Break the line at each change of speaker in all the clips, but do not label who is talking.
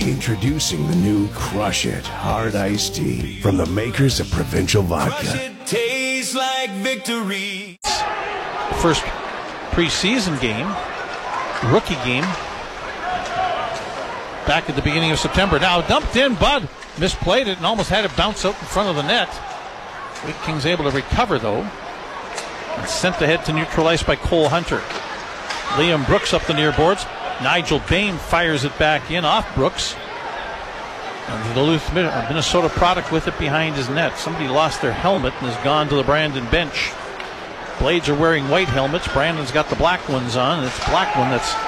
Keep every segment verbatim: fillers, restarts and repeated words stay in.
Introducing the new Crush It Hard Iced Tea from the makers of Provincial Vodka.
Crush it, tastes like victory.
First preseason game, rookie game, back at the beginning of September. Now dumped in, Bud misplayed it and almost had it bounce out in front of the net. Wheat Kings able to recover though, and sent ahead to neutral ice by Cole Hunter. Liam Brooks up the near boards. Nigel Bain fires it back in off Brooks. And the Duluth, Minnesota product with it behind his net. Somebody lost their helmet and has gone to the Brandon bench. Blades are wearing white helmets. Brandon's got the black ones on. And it's the black one that's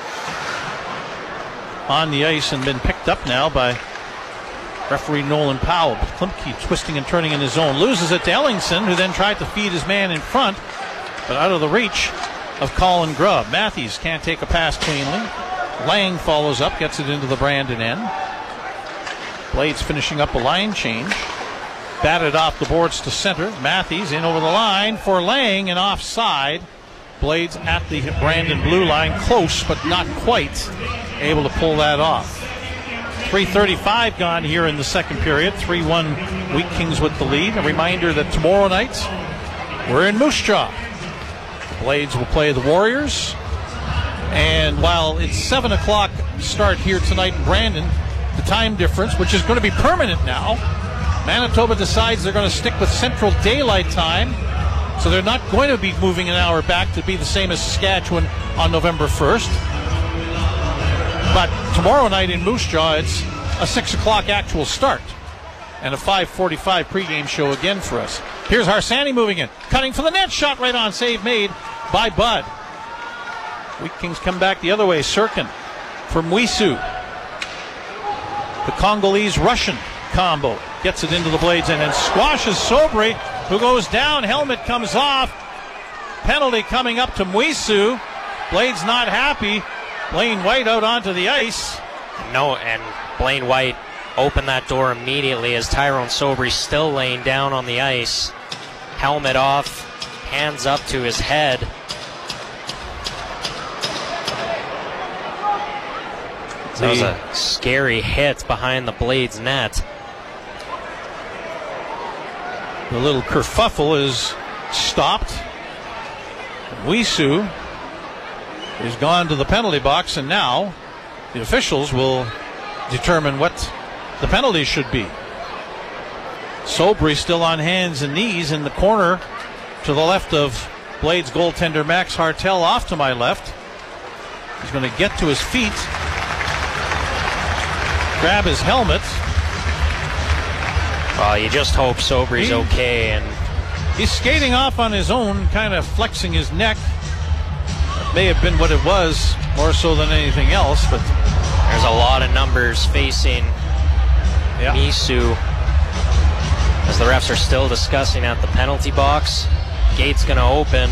on the ice and been picked up now by referee Nolan Powell. But Klimke twisting and turning in his zone. Loses it to Ellingson, who then tried to feed his man in front, but out of the reach of Colin Grubb. Matthews can't take a pass cleanly. Lang follows up, gets it into the Brandon end. Blades finishing up a line change. Batted off the boards to center. Matthews in over the line for Lang and offside. Blades at the Brandon blue line, close but not quite able to pull that off. three thirty-five gone here in the second period. three one Wheat Kings with the lead. A reminder that tomorrow night we're in Moose Jaw. The Blades will play the Warriors. And while it's seven o'clock start here tonight in Brandon, the time difference, which is going to be permanent now, Manitoba decides they're going to stick with Central Daylight Time. So they're not going to be moving an hour back to be the same as Saskatchewan on November first. But tomorrow night in Moose Jaw, it's a six o'clock actual start and a five forty-five pregame show again for us. Here's Harsanyi moving in, cutting for the net, shot right on, save made by Bud. Wheat Kings come back the other way. Sirkin for Mwisu. The Congolese-Russian combo gets it into the Blades and then squashes Sobry, who goes down. Helmet comes off. Penalty coming up to Mwisu. Blades not happy. Blaine White out onto the ice.
No, and Blaine White opened that door immediately as Tyrone Sobry still laying down on the ice. Helmet off, hands up to his head. That was a scary hit behind the Blades net.
The little kerfuffle is stopped. Mwisu is gone to the penalty box, and now the officials will determine what the penalty should be. Sobry still on hands and knees in the corner to the left of Blades goaltender Max Hartel, off to my left. He's going to get to his feet, grab his helmet.
Well, you just hope Sobry's
he,
okay. And
he's skating off on his own, kind of flexing his neck. That may have been what it was, more so than anything else. But
there's a lot of numbers facing yeah. Mwisu as the refs are still discussing at the penalty box. Gate's going to open.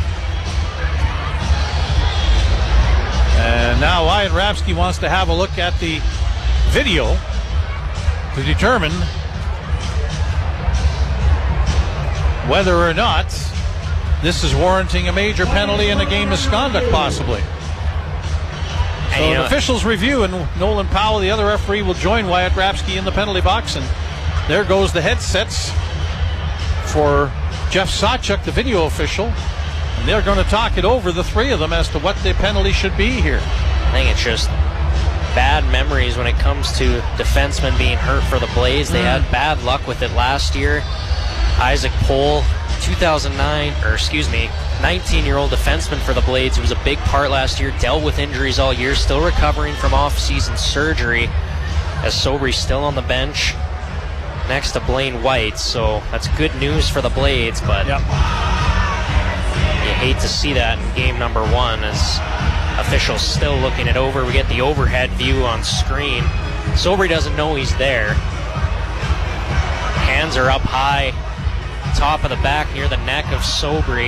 And now Wyatt Rapsky wants to have a look at the video to determine whether or not this is warranting a major penalty and a game misconduct, possibly. So
and,
an
know,
officials review, and Nolan Powell, the other referee, will join Wyatt Rapsky in the penalty box. And there goes the headsets for Jeff Sawchuk, the video official. And they're going to talk it over, the three of them, as to what the penalty should be here.
I think it's just bad memories when it comes to defensemen being hurt for the Blades. They mm. had bad luck with it last year. Isaac Pohl, two thousand nine, or excuse me, nineteen-year-old defenseman for the Blades. He was a big part last year, dealt with injuries all year, still recovering from off-season surgery, as Sobry's still on the bench next to Blaine White. So that's good news for the Blades, but
yep.
you hate to see that in game number one as officials still looking it over. We get the overhead view on screen. Sobry doesn't know he's there. Hands are up high, top of the back near the neck of Sobry.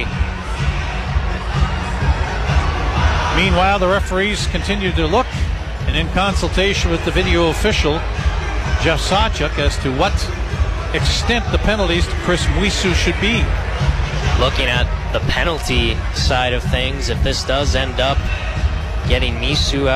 Meanwhile, the referees continue to look, and in consultation with the video official, Jeff Sawchuk, as to what extent the penalties to Chris Mwisu should be.
Looking at the penalty side of things, if this does end up getting Mwisu